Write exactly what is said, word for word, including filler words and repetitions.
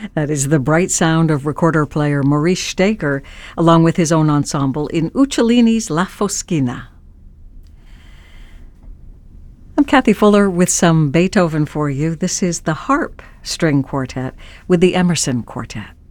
That is the bright sound of recorder player Maurice Staker, along with his own ensemble in Uccellini's La Foschina. I'm Kathy Fuller with some Beethoven for you. This is the Harp String Quartet with the Emerson Quartet.